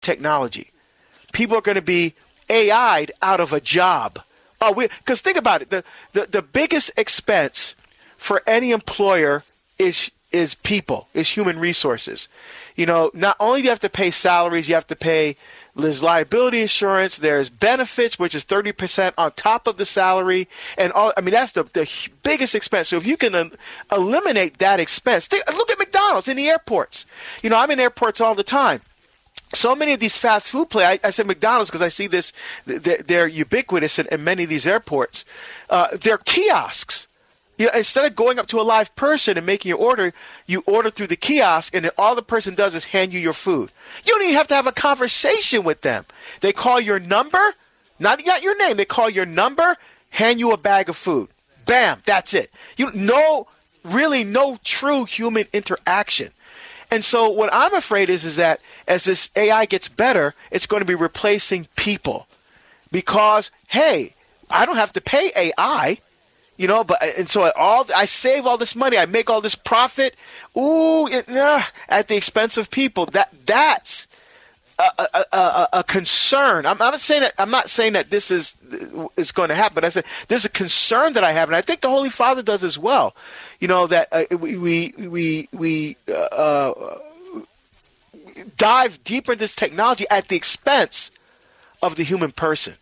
technology. People are going to be AI'd out of a job. Because think about it, the biggest expense for any employer is people, is human resources. Not only do you have to pay salaries, you have to pay there's liability insurance, there's benefits, which is 30% on top of the salary, and all. I mean, that's the biggest expense. So if you can eliminate that expense, look at McDonald's in the airports. I'm in airports all the time. So many of these fast food places, I said McDonald's because I see this, they're ubiquitous in many of these airports. They're kiosks. Instead of going up to a live person and making your order, you order through the kiosk, and then all the person does is hand you your food. You don't even have to have a conversation with them. They call your number, not your name. They call your number, hand you a bag of food. Bam, that's it. No true human interaction. And so what I'm afraid is that as this AI gets better, it's going to be replacing people because, hey, I don't have to pay AI. So I save all this money, I make all this profit, at the expense of people. That's a concern. I'm not saying that this is going to happen. But I said there's a concern that I have, and I think the Holy Father does as well. That we dive deeper into this technology at the expense of the human person.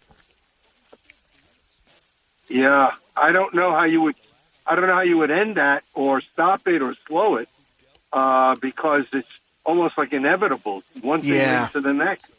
Yeah. I don't know how you would end that or stop it or slow it, because it's almost like inevitable. One thing leads to the next.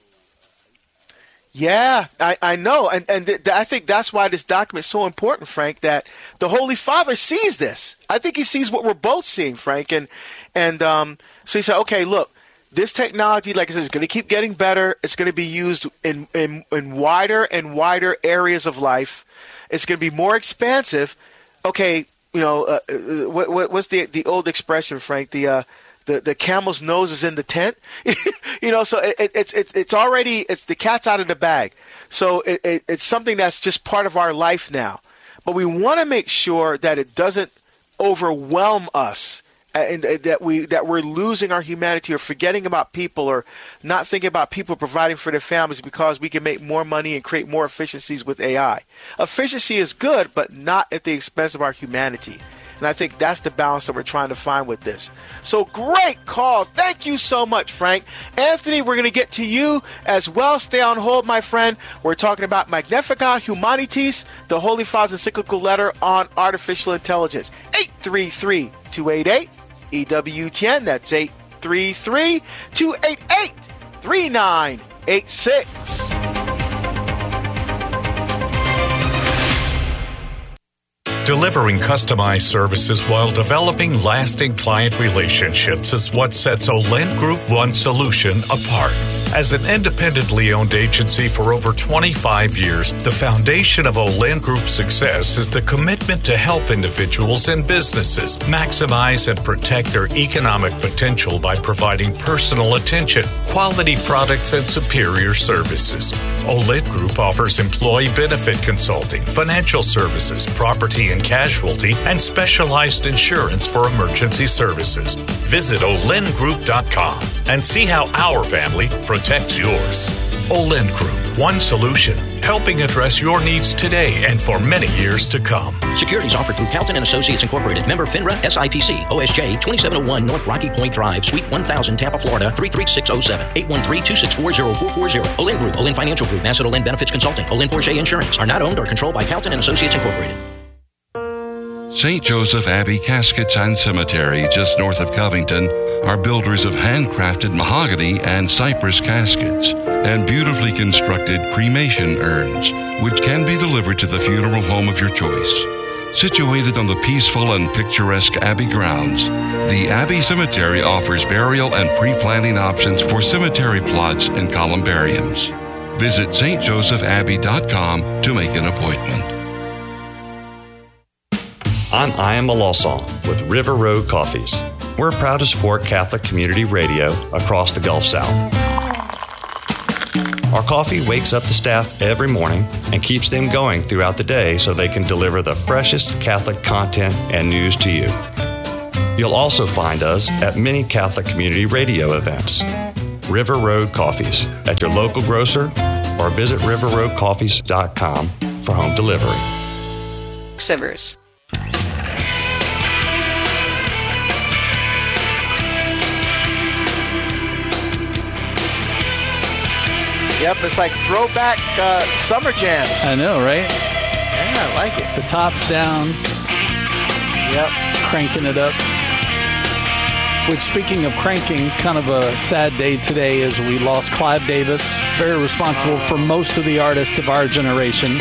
Yeah, I know, and I think that's why this document is so important, Frank. That the Holy Father sees this. I think he sees what we're both seeing, Frank, and so he said, okay, look, this technology, like I said, is going to keep getting better. It's going to be used in wider and wider areas of life. It's going to be more expansive. Okay, what's the old expression, Frank? The camel's nose is in the tent. So it's already the cat's out of the bag. So it's something that's just part of our life now. But we want to make sure that it doesn't overwhelm us, and that we're losing our humanity or forgetting about people or not thinking about people providing for their families because we can make more money and create more efficiencies with AI. Efficiency is good, but not at the expense of our humanity. And I think that's the balance that we're trying to find with this. So great call. Thank you so much, Frank. Anthony, we're going to get to you as well. Stay on hold, my friend. We're talking about Magnificat Humanitas, the Holy Father's encyclical letter on artificial intelligence. 833-288-EWTN. That's 833-288-3986. Delivering customized services while developing lasting client relationships is what sets Olent Group One Solution apart. As an independently owned agency for over 25 years, the foundation of Olent Group's success is the commitment to help individuals and businesses maximize and protect their economic potential by providing personal attention, quality products, and superior services. Olent Group offers employee benefit consulting, financial services, property and casualty, and specialized insurance for emergency services. Visit olentgroup.com and see how our family protects yours. Olent Group, one solution, helping address your needs today and for many years to come. Securities offered through Calton and Associates Incorporated. Member FINRA SIPC. OSJ 2701 North Rocky Point Drive, Suite 1000, Tampa, Florida 33607. 813-264-0440. Olent Group, Olent Financial Group, Massett Olent Benefits Consulting, Olent Porsche Insurance are not owned or controlled by Calton and Associates Incorporated. St. Joseph Abbey Caskets and Cemetery, just north of Covington, are builders of handcrafted mahogany and cypress caskets and beautifully constructed cremation urns, which can be delivered to the funeral home of your choice. Situated on the peaceful and picturesque Abbey grounds, the Abbey Cemetery offers burial and pre-planning options for cemetery plots and columbariums. Visit stjosephabbey.com to make an appointment. I'm Ian Malosson with River Road Coffees. We're proud to support Catholic Community Radio across the Gulf South. Our coffee wakes up the staff every morning and keeps them going throughout the day so they can deliver the freshest Catholic content and news to you. You'll also find us at many Catholic Community Radio events. River Road Coffees at your local grocer or visit riverroadcoffees.com for home delivery. Sivers. Yep, it's like throwback summer jams. I know, right? Yeah, I like it. The top's down. Yep. Cranking it up. Which, speaking of cranking, kind of a sad day today as we lost Clive Davis, very responsible for most of the artists of our generation.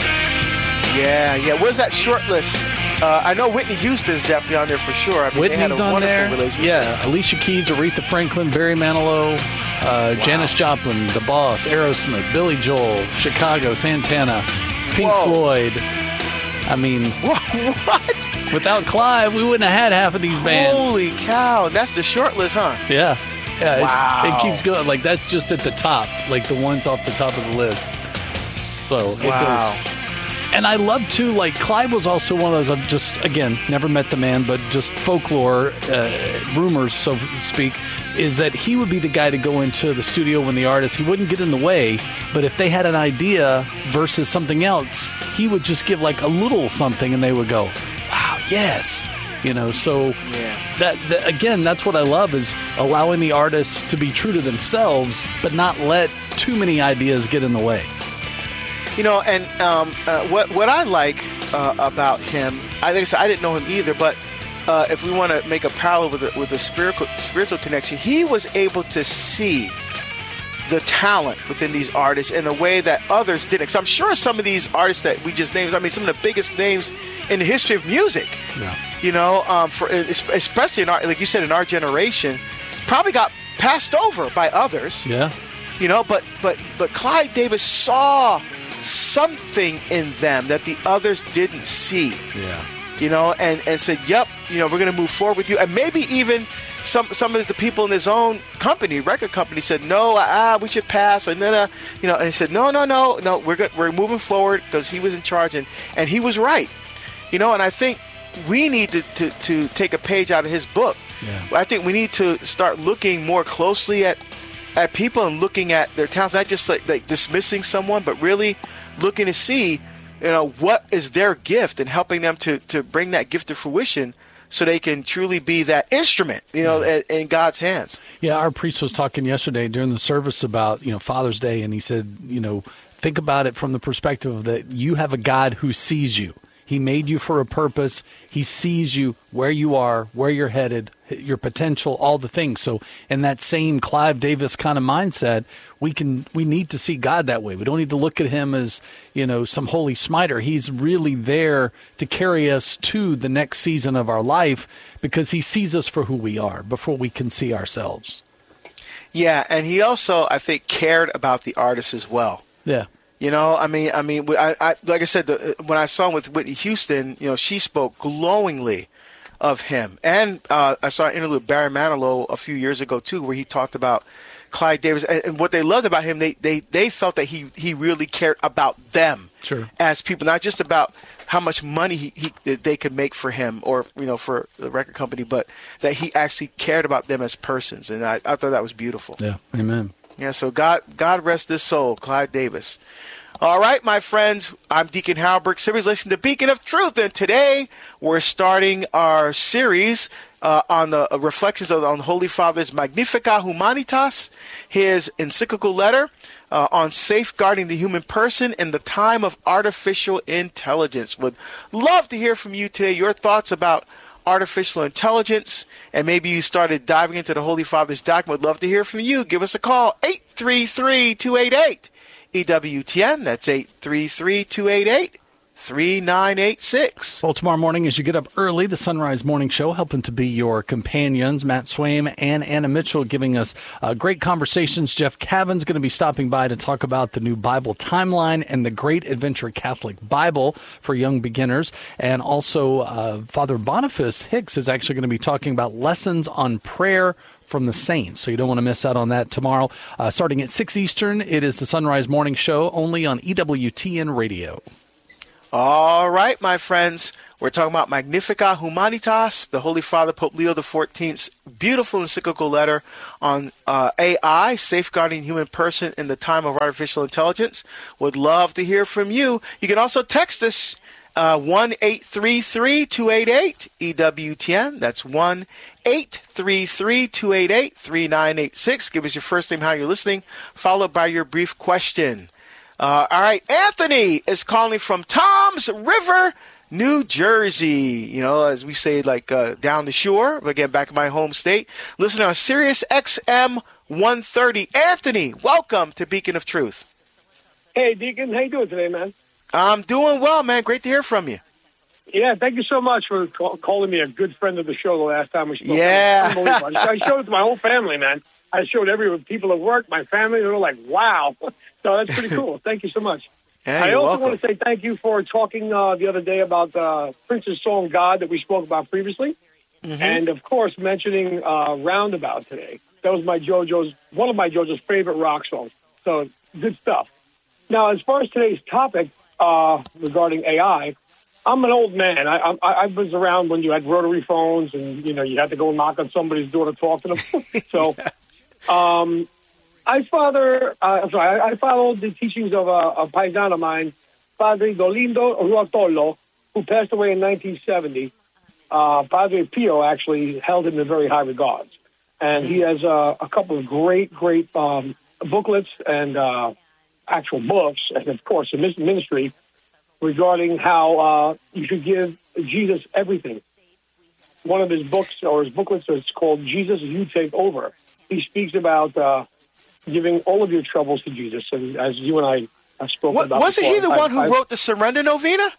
Yeah. Where's that short list? I know Whitney Houston's definitely on there for sure. I mean, Whitney's they had a on there. Relationship. Yeah, Alicia Keys, Aretha Franklin, Barry Manilow, Janis Joplin, The Boss, Aerosmith, Billy Joel, Chicago, Santana, Pink Floyd. I mean, what? Without Clive, we wouldn't have had half of these bands. Holy cow! That's the short list, huh? Yeah. Wow. It keeps going. Like, that's just at the top, like the ones off the top of the list. So it goes. And I love, too, like, Clive was also one of those, I've just, again, never met the man, but just folklore, rumors, so to speak, is that he would be the guy to go into the studio when the artist, he wouldn't get in the way, but if they had an idea versus something else, he would just give, like, a little something, and they would go, wow, yes. You know, so that again, that's what I love, is allowing the artists to be true to themselves, but not let too many ideas get in the way. You know, and what I like about him, I didn't know him either, but if we want to make a parallel with a spiritual connection, he was able to see the talent within these artists in a way that others didn't. Because I'm sure some of these artists that we just named, I mean, some of the biggest names in the history of music, you know, especially in our, like you said, in our generation, probably got passed over by others. Yeah. You know, but Clive Davis saw something in them that the others didn't see. Yeah. You know, and said, yep, you know, we're going to move forward with you. And maybe even some of the people in his own company, record company, said, no, we should pass. And then, you know, and he said, no, we're moving forward, because he was in charge, and he was right. You know, and I think we need to take a page out of his book. Yeah. I think we need to start looking more closely at people and looking at their talents, not just like dismissing someone, but really looking to see, you know, what is their gift, and helping them to bring that gift to fruition, so they can truly be that instrument, you know, in God's hands. Yeah, our priest was talking yesterday during the service about, you know, Father's Day, and he said, you know, think about it from the perspective that you have a God who sees you. He made you for a purpose. He sees you where you are, where you're headed, your potential, all the things. So in that same Clive Davis kind of mindset, we need to see God that way. We don't need to look at him as, you know, some holy smiter. He's really there to carry us to the next season of our life, because he sees us for who we are before we can see ourselves. Yeah, and he also, I think, cared about the artists as well. Yeah. You know, I mean, I like I said, when I saw him with Whitney Houston, you know, she spoke glowingly of him. And I saw an interview with Barry Manilow a few years ago, too, where he talked about Clive Davis. And what they loved about him, they felt that he really cared about them as people, not just about how much money they could make for him, or, you know, for the record company, but that he actually cared about them as persons. And I thought that was beautiful. Yeah, amen. Yeah, so God rest his soul, Clive Davis. All right, my friends, I'm Deacon Halbert. Series listening to Beacon of Truth, and today we're starting our series on the reflections on Holy Father's Magnificat Humanitas, his encyclical letter on safeguarding the human person in the time of artificial intelligence. Would love to hear from you today, your thoughts about artificial intelligence, and maybe you started diving into the Holy Father's document. Would love to hear from you. Give us a call, 833-288. EWTN, that's 833-288-3986. Well, tomorrow morning, as you get up early, the Sunrise Morning Show, helping to be your companions, Matt Swaim and Anna Mitchell, giving us great conversations. Jeff Cavan's going to be stopping by to talk about the new Bible timeline and the Great Adventure Catholic Bible for young beginners. And also, Father Boniface Hicks is actually going to be talking about lessons on prayer from the saints. So you don't want to miss out on that tomorrow. Starting at 6 Eastern, it is the Sunrise Morning Show, only on EWTN Radio. All right, my friends. We're talking about Magnificat Humanitas, the Holy Father Pope Leo XIV's beautiful encyclical letter on AI, safeguarding human person in the time of artificial intelligence. Would love to hear from you. You can also text us 1-833-288-EWTN. That's 1-833-288-3986. Give us your first name, how you're listening, followed by your brief question. All right, Anthony is calling from Toms River, New Jersey. You know, as we say, like down the shore, again, back in my home state. Listen on Sirius XM 130. Anthony, welcome to Beacon of Truth. Hey, Deacon, how you doing today, man? I'm doing well, man. Great to hear from you. Yeah, thank you so much for calling me a good friend of the show the last time we spoke. Yeah. Unbelievable. I showed it to my whole family, man. I showed people at work, my family. They were like, wow. So that's pretty cool. Thank you so much. Yeah, I also welcome. want to say thank you for talking the other day about Prince's song God that we spoke about previously. Mm-hmm. And, of course, mentioning Roundabout today. That was one of my JoJo's favorite rock songs. So good stuff. Now, as far as today's topic regarding AI, I'm an old man. I was around when you had rotary phones and, you know, you had to go knock on somebody's door to talk to them. So I followed the teachings of a paisan of mine, Padre Dolindo Ruotolo, who passed away in 1970. Padre Pio actually held him in very high regards. And he has a couple of great booklets and actual books, and, of course, a ministry regarding how you should give Jesus everything. One of his books or his booklets is called Jesus, You Take Over. He speaks about giving all of your troubles to Jesus, and as you and I spoke about wasn't before, he the one who wrote the Surrender Novena?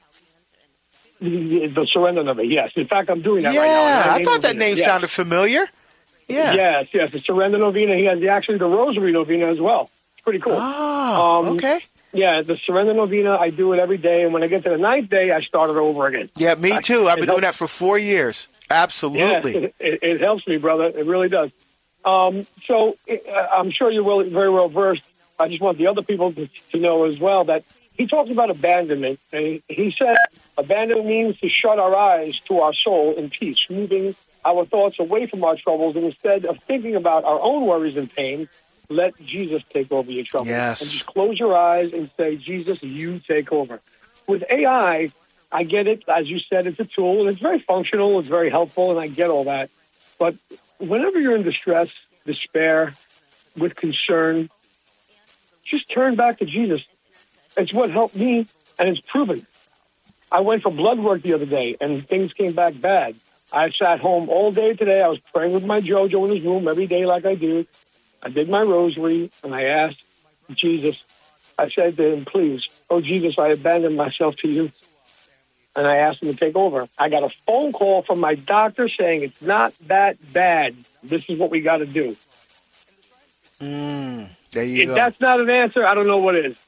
The Surrender Novena, yes. In fact, I'm doing that right now. Yeah, I thought that name sounded familiar. Yeah. Yes, the Surrender Novena. He has the Rosary Novena as well. It's pretty cool. Oh, okay. Yeah, the Surrender Novena, I do it every day, and when I get to the 9th day, I start it over again. Yeah, me too. I've been doing that for 4 years. Absolutely. Yeah, it helps me, brother. It really does. So I'm sure you're very well versed. I just want the other people to know as well that he talks about abandonment. And he said abandonment means to shut our eyes to our soul in peace, moving our thoughts away from our troubles, and instead of thinking about our own worries and pain, let Jesus take over your troubles. Yes. And just close your eyes and say, Jesus, you take over. With AI, I get it. As you said, it's a tool, and it's very functional. It's very helpful, and I get all that. But whenever you're in distress, despair, with concern, just turn back to Jesus. It's what helped me, and it's proven. I went for blood work the other day, and things came back bad. I sat home all day today. I was praying with my JoJo in his room every day like I do. I did my rosary, and I asked Jesus, I said to him, please, oh, Jesus, I abandon myself to you. And I asked him to take over. I got a phone call from my doctor saying it's not that bad. This is what we got to do. There you go. If that's not an answer, I don't know what is.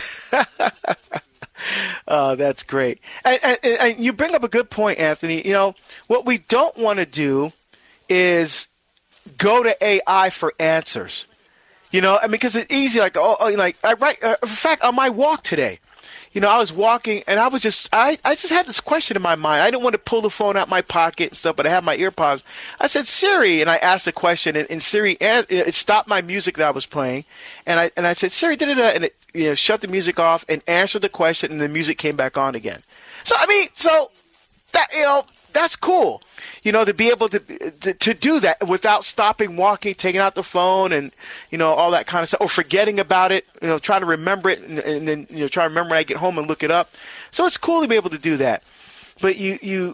Oh, that's great. And you bring up a good point, Anthony. You know, what we don't want to do is go to AI for answers. You know, I mean, because it's easy. Like, in fact, on my walk today, you know, I was walking and I just had this question in my mind. I didn't want to pull the phone out my pocket and stuff, but I had my earpods. I said, Siri, and I asked a question, and Siri, it stopped my music that I was playing, and I said, Siri, da-da-da, and it, you know, shut the music off and answered the question, and the music came back on again. So, I mean, that, you know, that's cool, you know, to be able to do that without stopping walking, taking out the phone, and, you know, all that kind of stuff, or forgetting about it, you know, trying to remember it, and then, you know, try to remember when I get home and look it up. So it's cool to be able to do that, but you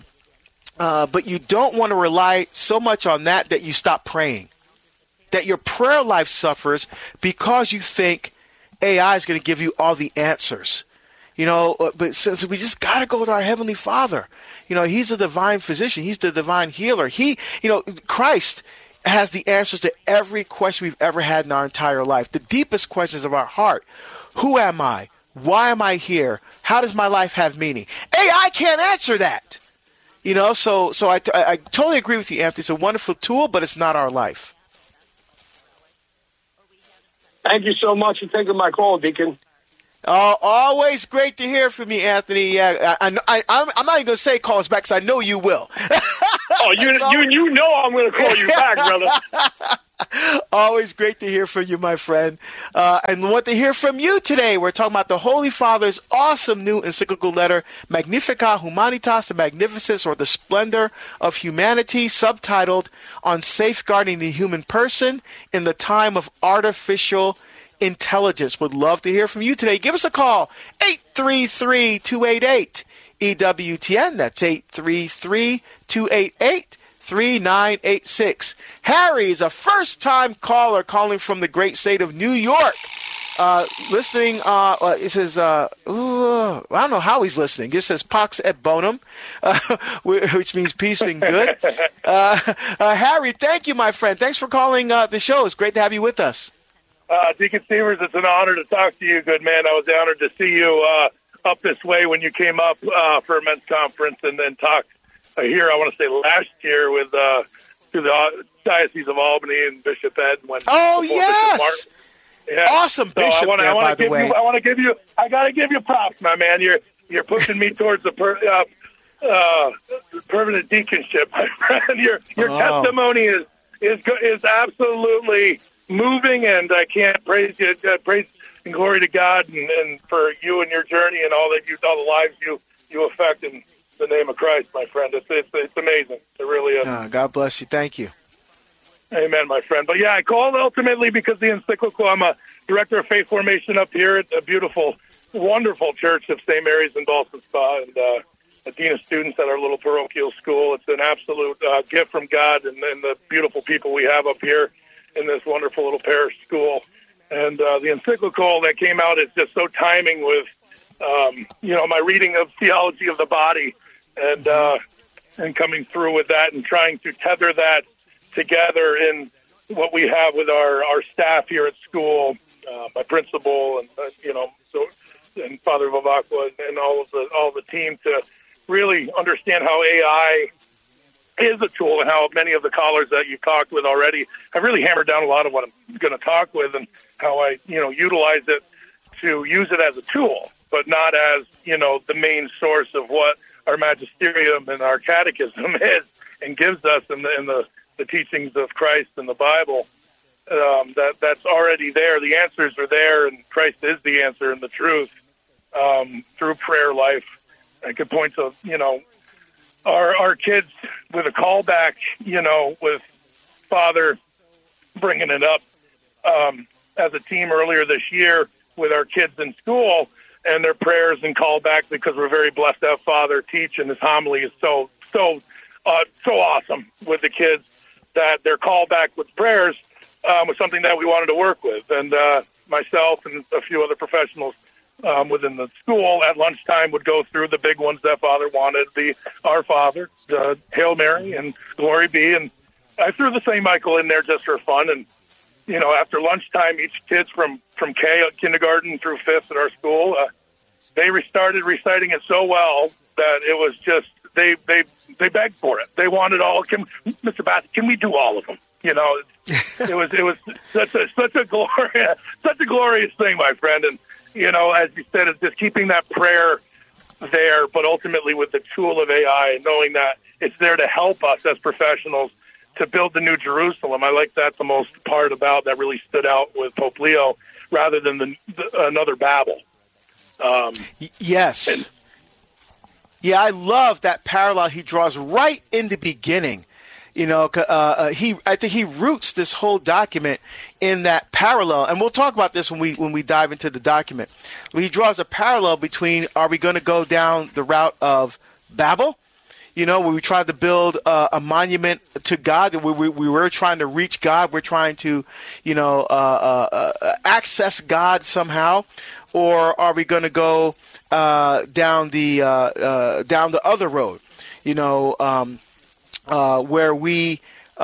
don't want to rely so much on that you stop praying, that your prayer life suffers because you think AI is going to give you all the answers. You know, but so we just got to go to our Heavenly Father. You know, He's the divine physician. He's the divine healer. Christ has the answers to every question we've ever had in our entire life. The deepest questions of our heart. Who am I? Why am I here? How does my life have meaning? AI can't answer that. You know, so I totally agree with you, Anthony. It's a wonderful tool, but it's not our life. Thank you so much for taking my call, Deacon. Always great to hear from you, Anthony. Yeah, I'm not even going to say call us back because I know you will. You know I'm going to call you back, brother. Always great to hear from you, my friend. And want to hear from you today. We're talking about the Holy Father's awesome new encyclical letter, Magnificat Humanitas, the magnificence or the splendor of humanity, subtitled On Safeguarding the Human Person in the Time of Artificial Intelligence. Would love to hear from you today. Give us a call, 833-288-EWTN. That's 833-288-3986. Harry is a first-time caller calling from the great state of New York. Listening, it says, I don't know how he's listening. It says Pax et Bonum, which means peace and good. Harry, thank you, my friend. Thanks for calling the show. It's great to have you with us. Deacon Stevers, it's an honor to talk to you, good man. I was honored to see you up this way when you came up for a men's conference and then talked here, I want to say last year with through the Diocese of Albany and Bishop Ed. Oh, yes. Yeah. Awesome bishop so there, by the way. I got to give you props, my man. You're pushing me towards the permanent deaconship, my friend. Your testimony is absolutely moving, and I can't praise you. Praise and glory to God, and for you and your journey and all the lives you affect in the name of Christ, my friend. It's amazing. It really is. God bless you. Thank you. Amen, my friend. But yeah, I called ultimately because the encyclical. I'm a director of faith formation up here at a beautiful, wonderful church of St. Mary's in Ballston Spa, and a dean of students at our little parochial school. It's an absolute gift from God and the beautiful people we have up here in this wonderful little parish school. And the encyclical that came out is just so timing with, my reading of theology of the body and coming through with that and trying to tether that together in what we have with our staff here at school, my principal and and Father Vavakwa and all the team to really understand how AI is a tool and how many of the callers that you've talked with already have really hammered down a lot of what I'm going to talk with and how I utilize it to use it as a tool, but not as the main source of what our magisterium and our catechism is and gives us in the teachings of Christ and the Bible. That's already there. The answers are there, and Christ is the answer and the truth through prayer life. I could point to our kids with a callback, with Father bringing it up as a team earlier this year with our kids in school and their prayers and callback, because we're very blessed to have Father teach, and his homily is so awesome with the kids that their callback with prayers was something that we wanted to work with. And myself and a few other professionals within the school at lunchtime would go through the big ones that Father wanted, the Our Father, the Hail Mary, and Glory Be. And I threw the St. Michael in there just for fun. And, after lunchtime, each kid's from kindergarten through fifth at our school, they started reciting it so well that it was just, they begged for it. They wanted all. Mr. Bassett, can we do all of them? It was such a glorious thing, my friend. And as you said, it's just keeping that prayer there, but ultimately with the tool of AI, knowing that it's there to help us as professionals to build the New Jerusalem. I like that the most part about that really stood out with Pope Leo, rather than another Babel. Yes. Yeah, I love that parallel he draws right in the beginning. I think he roots this whole document in that parallel, and we'll talk about this when we dive into the document. He draws a parallel between, are we going to go down the route of Babel, where we tried to build a monument to God, we were trying to reach God, we're trying to, access God somehow, or are we going to go down the other road, where we,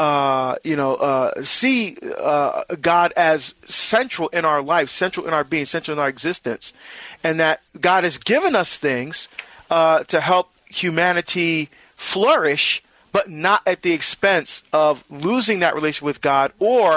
see God as central in our life, central in our being, central in our existence, and that God has given us things to help humanity flourish, but not at the expense of losing that relationship with God or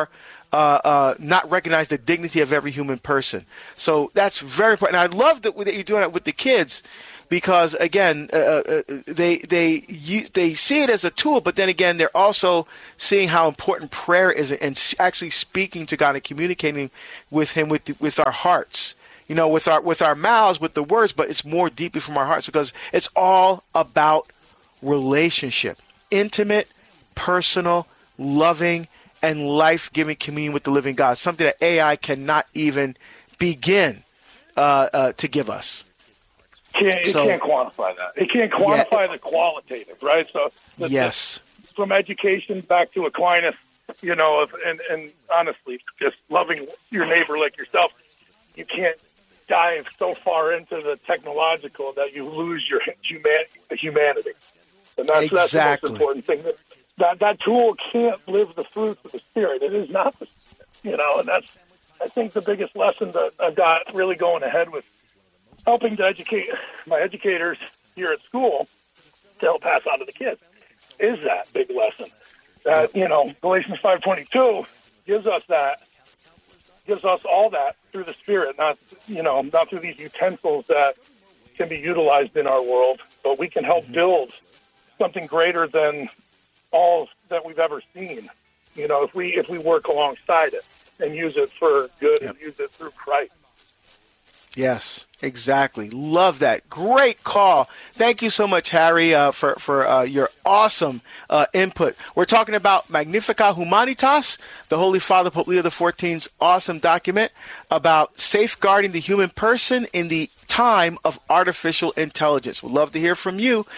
not recognize the dignity of every human person. So that's very important. And I love that you're doing it with the kids, because again, they see it as a tool, but then again, they're also seeing how important prayer is, and actually speaking to God and communicating with Him with our hearts. With our mouths, with the words, but it's more deeply from our hearts, because it's all about relationship, intimate, personal, loving, and life-giving communion with the living God, something that AI cannot even begin to give us. It can't quantify that. It can't quantify the qualitative, right? So yes, from education back to Aquinas, and honestly, just loving your neighbor like yourself, you can't dive so far into the technological that you lose your humanity. And that's the most important thing. That tool can't live the fruits of the Spirit. It is not the Spirit, and that's, I think, the biggest lesson that I've got really going ahead with helping to educate my educators here at school to help pass on to the kids is that big lesson. That, Galatians 5:22 gives us all that through the Spirit, not through these utensils that can be utilized in our world, but we can help build something greater than all that we've ever seen. If we work alongside it and use it for good and use it through Christ. Yes, exactly. Love that. Great call. Thank you so much, Harry, for your awesome input. We're talking about Magnificat Humanitas, the Holy Father Pope Leo XIV's awesome document about safeguarding the human person in the time of artificial intelligence. We'd love to hear from you.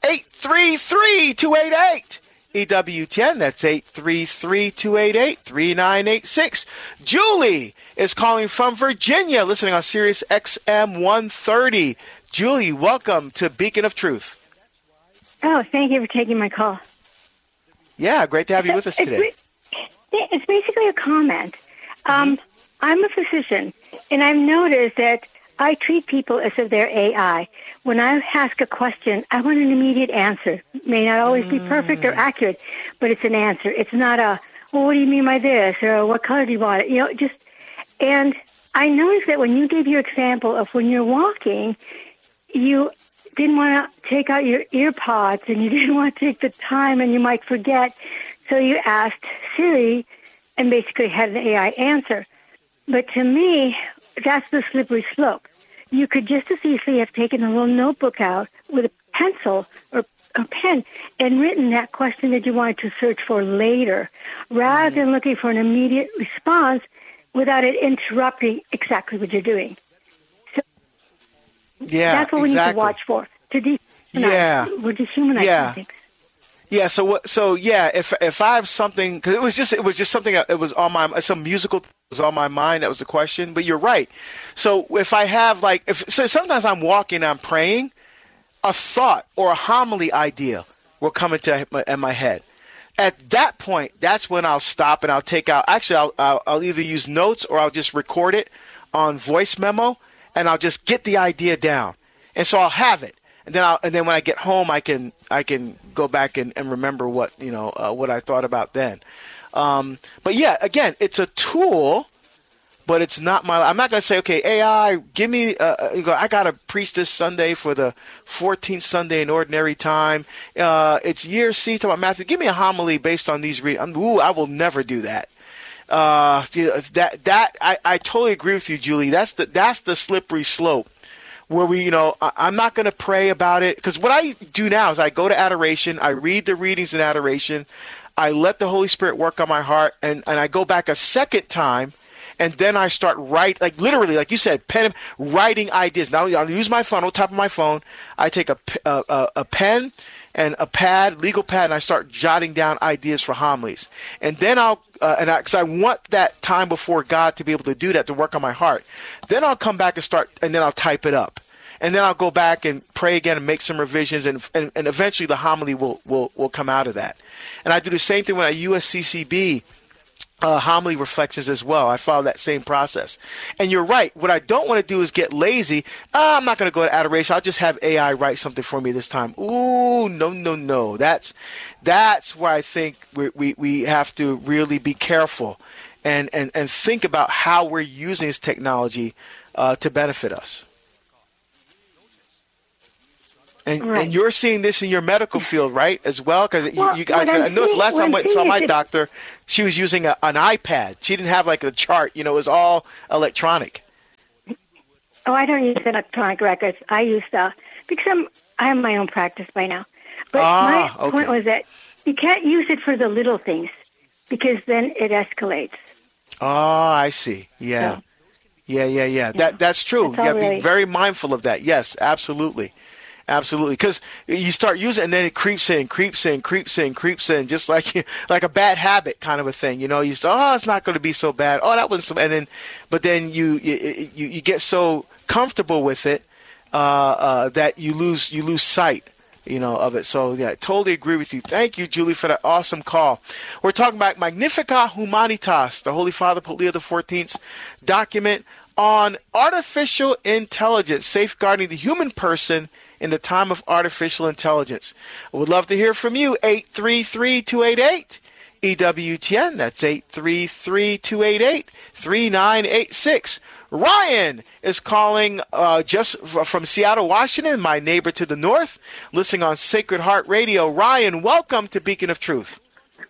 833-288. EWTN, that's 833-288-3986. Julie is calling from Virginia, listening on Sirius XM 130. Julie, welcome to Beacon of Truth. Oh, thank you for taking my call. Yeah, great to have you with us today. It's basically a comment. I'm a physician, and I've noticed that I treat people as if they're AI. When I ask a question, I want an immediate answer. It may not always be perfect or accurate, but it's an answer. It's not what do you mean by this? Or what color do you want it? And I noticed that when you gave your example of when you're walking, you didn't want to take out your ear pods, and you didn't want to take the time, and you might forget. So you asked Siri and basically had an AI answer. But to me, that's the slippery slope. You could just as easily have taken a little notebook out with a pencil or a pen and written that question that you wanted to search for later, rather than looking for an immediate response without it interrupting exactly what you're doing. So that's what we need to watch for. To dehumanize. We're dehumanizing things. Yeah. If I have something, because it was just something. It was on some musical was on my mind. That was the question. But you're right. So if I have sometimes I'm walking, I'm praying, a thought or a homily idea will come into my head. At that point, that's when I'll stop and I'll take out. Actually, I'll either use notes or I'll just record it on voice memo, and I'll just get the idea down. And so I'll have it. And then when I get home, I can go back and remember what I thought about then. But yeah, again, it's a tool, but it's not I'm not going to say, okay, AI, give me. I got to preach this Sunday for the 14th Sunday in Ordinary Time. It's year C, talking about Matthew. Give me a homily based on these readings. I will never do that. I totally agree with you, Julie. That's the slippery slope. Where I'm not going to pray about it, because what I do now is I go to adoration, I read the readings in adoration, I let the Holy Spirit work on my heart, and I go back a second time, and then I start literally, like you said, writing ideas. Now I'll use my phone, on top of my phone, I take a pen and a pad, legal pad, and I start jotting down ideas for homilies. And then because I want that time before God to be able to do that, to work on my heart. Then I'll come back and then I'll type it up. And then I'll go back and pray again and make some revisions, and eventually the homily will come out of that. And I do the same thing when I USCCB homily reflections as well. I follow that same process. And you're right. What I don't want to do is get lazy. I'm not going to go to adoration. I'll just have AI write something for me this time. Ooh, no. That's where I think we have to really be careful and think about how we're using this technology to benefit us. And you're seeing this in your medical field, right, as well? Because you guys, I noticed the last time I saw my doctor, she was using an iPad. She didn't have like a chart. It was all electronic. Oh, I don't use electronic records. I use because I have my own practice by now. But my point was that you can't use it for the little things because then it escalates. Oh, I see. Yeah. So, yeah. That's true. You got to be very mindful of that. Yes, absolutely. Absolutely. Because you start using it and then it creeps in, just like a bad habit kind of a thing. You say, it's not going to be so bad. Oh, that wasn't so bad. But then you get so comfortable with it that you lose sight of it. So, yeah, I totally agree with you. Thank you, Julie, for that awesome call. We're talking about Magnificat Humanitas, the Holy Father Pope Leo XIV's document on artificial intelligence, safeguarding the human person in the time of artificial intelligence. I would love to hear from you. 833-288 EWTN. That's 833-288-3986. Ryan is calling just from Seattle, Washington, my neighbor to the north, listening on Sacred Heart Radio. Ryan, welcome to Beacon of Truth.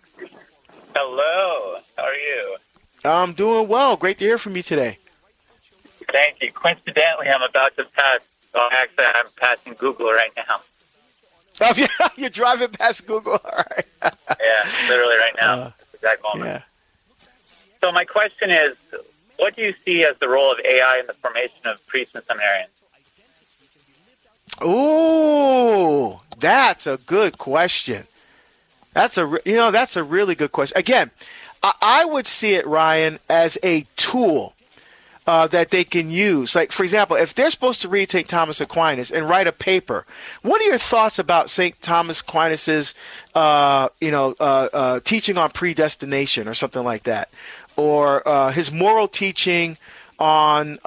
Hello. How are you? I'm doing well. Great to hear from you today. Thank you. Coincidentally, I'm about to pass. Well, actually, I'm passing Google right now. Oh, yeah, you're driving past Google. All right. Yeah, literally right now. At the exact moment. Yeah. So my question is, what do you see as the role of AI in the formation of priests and seminarians? Ooh, that's a good question. That's a really good question. Again, I would see it, Ryan, as a tool that they can use. Like, for example, if they're supposed to read St. Thomas Aquinas and write a paper, what are your thoughts about St. Thomas Aquinas's, teaching on predestination or something like that, or his moral teaching on,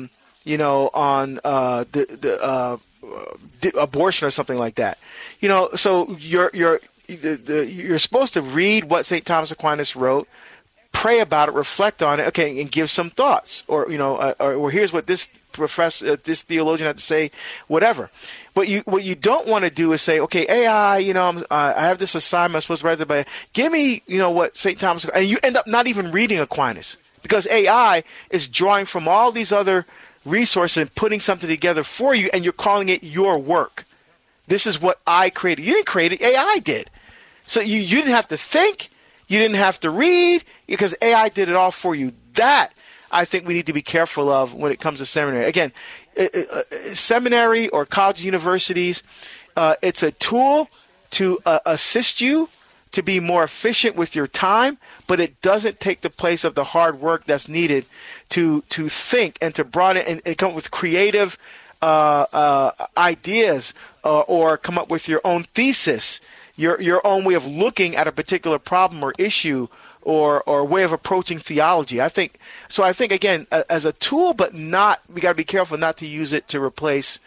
abortion or something like that? So you're supposed to read what St. Thomas Aquinas wrote, pray about it, reflect on it, okay, and give some thoughts, or here's what this professor, this theologian had to say, whatever. But what you don't want to do is say, okay, AI, I have this assignment I'm supposed to write it, but give me, what St. Thomas, and you end up not even reading Aquinas because AI is drawing from all these other resources and putting something together for you, and you're calling it your work. This is what I created. You didn't create it, AI did. So you didn't have to think. You didn't have to read because AI did it all for you. That, I think, we need to be careful of when it comes to seminary. Again, seminary or college universities, it's a tool to assist you to be more efficient with your time, but it doesn't take the place of the hard work that's needed to think and to broaden and come up with creative ideas or come up with your own thesis. Your own way of looking at a particular problem or issue or way of approaching theology. I think again, as a tool, but we got to be careful not to use it to replace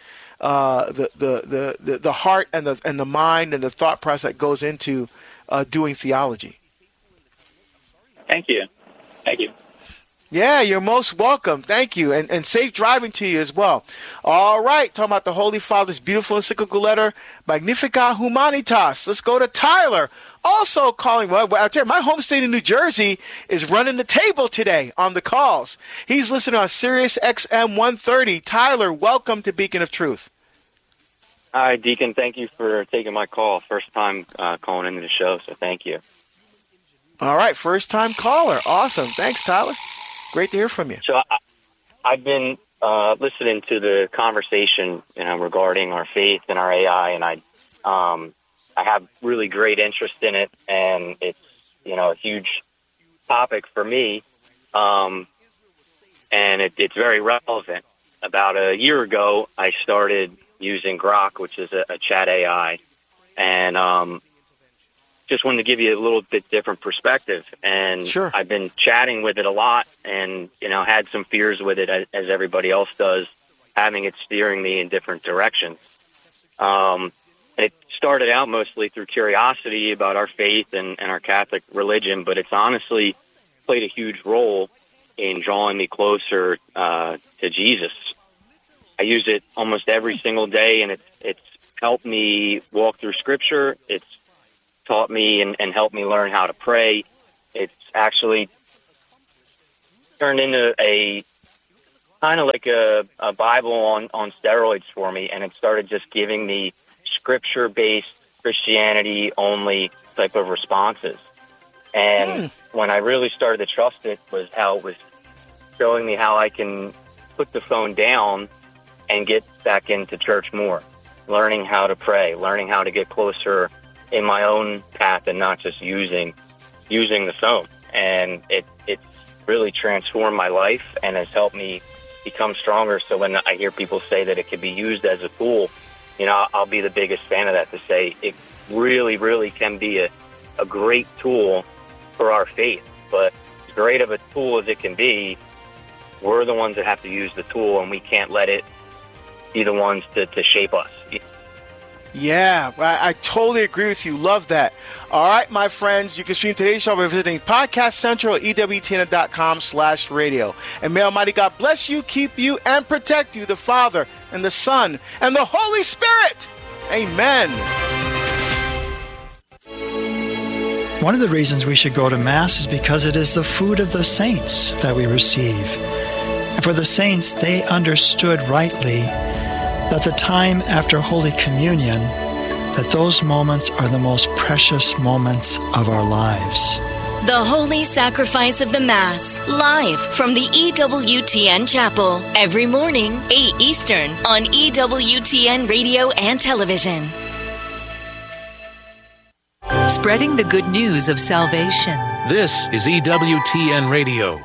the heart and the mind and the thought process that goes into doing theology. Thank you. Yeah, you're most welcome. Thank you. And safe driving to you as well. All right. Talking about the Holy Father's beautiful encyclical letter, Magnificat Humanitas. Let's go to Tyler. Also calling, my home state of New Jersey is running the table today on the calls. He's listening on Sirius XM 130. Tyler, welcome to Beacon of Truth. Hi, Deacon. Thank you for taking my call. First time calling into the show, so thank you. All right. First time caller. Awesome. Thanks, Tyler. Great to hear from you. So I've been listening to the conversation, regarding our faith and our AI, and I have really great interest in it, and it's a huge topic for me, and it's very relevant. About a year ago, I started using Grok, which is a chat AI, and just wanted to give you a little bit different perspective. And sure. I've been chatting with it a lot and, had some fears with it as everybody else does, having it steering me in different directions. It started out mostly through curiosity about our faith and our Catholic religion, but it's honestly played a huge role in drawing me closer to Jesus. I use it almost every single day, and it's helped me walk through Scripture. It's taught me and helped me learn how to pray. It's actually turned into a kind of like a Bible on steroids for me, and it started just giving me Scripture-based, Christianity-only type of responses. And when I really started to trust it was how it was showing me how I can put the phone down and get back into church more, learning how to pray, learning how to get closer in my own path and not just using the phone. And it's really transformed my life and has helped me become stronger. So when I hear people say that it can be used as a tool, I'll be the biggest fan of that, to say it really, really can be a great tool for our faith. But as great of a tool as it can be, we're the ones that have to use the tool, and we can't let it be the ones to shape us. Yeah, I totally agree with you. Love that. All right, my friends, you can stream today's show by visiting Podcast Central at EWTN.com/radio. And may Almighty God bless you, keep you, and protect you, the Father, and the Son, and the Holy Spirit. Amen. One of the reasons we should go to Mass is because it is the food of the saints that we receive. And for the saints, they understood rightly that the time after Holy Communion, that those moments are the most precious moments of our lives. The Holy Sacrifice of the Mass, live from the EWTN Chapel, every morning, 8 Eastern, on EWTN Radio and Television. Spreading the good news of salvation. This is EWTN Radio.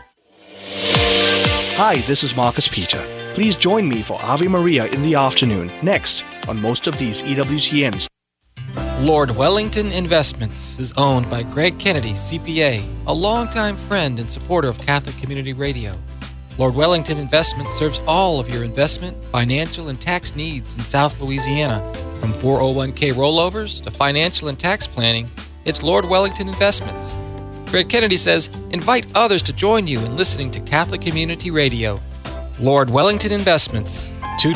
Hi, this is Marcus Peter. Please join me for Ave Maria in the afternoon, next, on most of these EWTNs. Lord Wellington Investments is owned by Greg Kennedy, CPA, a longtime friend and supporter of Catholic Community Radio. Lord Wellington Investments serves all of your investment, financial, and tax needs in South Louisiana. From 401k rollovers to financial and tax planning, it's Lord Wellington Investments. Greg Kennedy says, invite others to join you in listening to Catholic Community Radio. Lord Wellington Investments,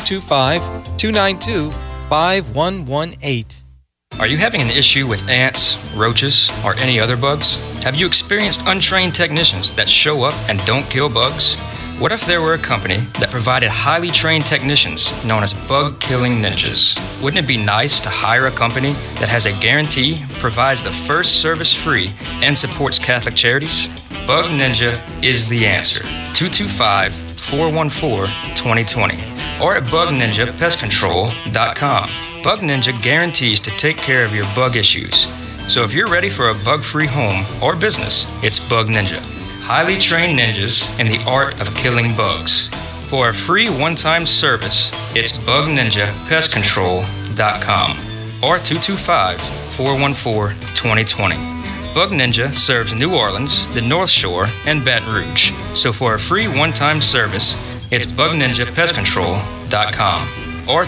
225-292-5118. Are you having an issue with ants, roaches, or any other bugs? Have you experienced untrained technicians that show up and don't kill bugs? What if there were a company that provided highly trained technicians known as bug-killing ninjas? Wouldn't it be nice to hire a company that has a guarantee, provides the first service free, and supports Catholic charities? Bug Ninja is the answer. 225-414-2020 or at bugninjapestcontrol.com. Bug Ninja guarantees to take care of your bug issues. So if you're ready for a bug-free home or business, it's Bug Ninja. Highly trained ninjas in the art of killing bugs. For a free one-time service, it's bugninjapestcontrol.com or 225-414-2020. Bug Ninja serves New Orleans, the North Shore, and Baton Rouge. So for a free one-time service, it's bugninjapestcontrol.com or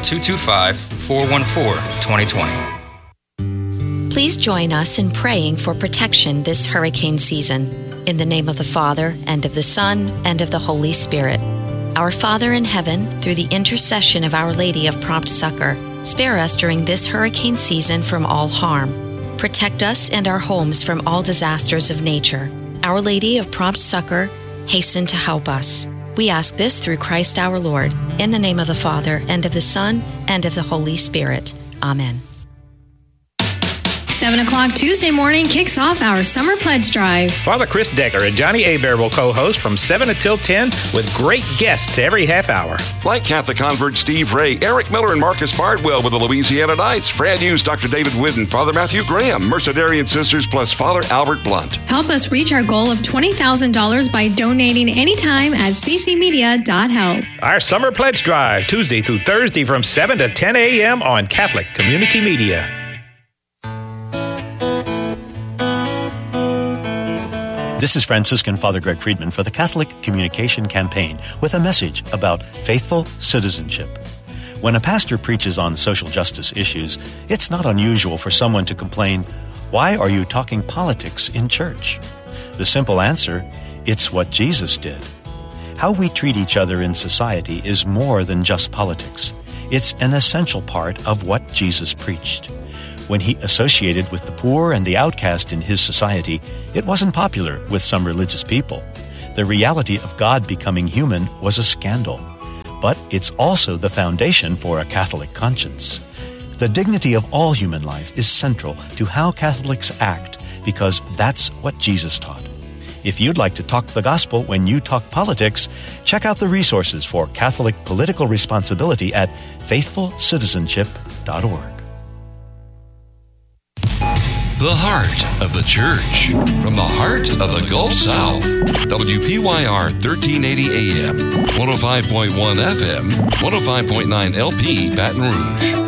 225-414-2020. Please join us in praying for protection this hurricane season. In the name of the Father, and of the Son, and of the Holy Spirit. Our Father in heaven, through the intercession of Our Lady of Prompt Succor, spare us during this hurricane season from all harm. Protect us and our homes from all disasters of nature. Our Lady of Prompt Succor, hasten to help us. We ask this through Christ our Lord, in the name of the Father, and of the Son, and of the Holy Spirit. Amen. 7 o'clock Tuesday morning kicks off our Summer Pledge Drive. Father Chris Decker and Johnny Abear will co-host from 7 until 10 with great guests every half hour. Like Catholic convert Steve Ray, Eric Miller, and Marcus Bardwell with the Louisiana Knights, Fran Hughes, Dr. David Whidden, Father Matthew Graham, Mercedarian Sisters, plus Father Albert Blunt. Help us reach our goal of $20,000 by donating anytime at ccmedia.help. Our Summer Pledge Drive, Tuesday through Thursday from 7 to 10 a.m. on Catholic Community Media. This is Franciscan Father Greg Friedman for the Catholic Communication Campaign with a message about faithful citizenship. When a pastor preaches on social justice issues, it's not unusual for someone to complain, "Why are you talking politics in church?" The simple answer, it's what Jesus did. How we treat each other in society is more than just politics. It's an essential part of what Jesus preached. When he associated with the poor and the outcast in his society, it wasn't popular with some religious people. The reality of God becoming human was a scandal. But it's also the foundation for a Catholic conscience. The dignity of all human life is central to how Catholics act because that's what Jesus taught. If you'd like to talk the gospel when you talk politics, check out the resources for Catholic political responsibility at faithfulcitizenship.org. The heart of the church. From the heart of the Gulf South. WPYR 1380 AM, 105.1 FM, 105.9 LP, Baton Rouge.